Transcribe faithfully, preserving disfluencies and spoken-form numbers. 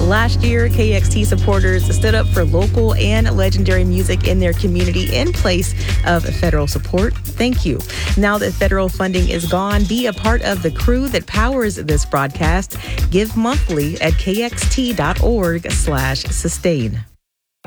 Last year, K X T supporters stood up for local and legendary music in their community in place of federal support. Thank you. Now that federal funding is gone, be a part of the crew that powers this broadcast. Give monthly at kxt.org slash sustain.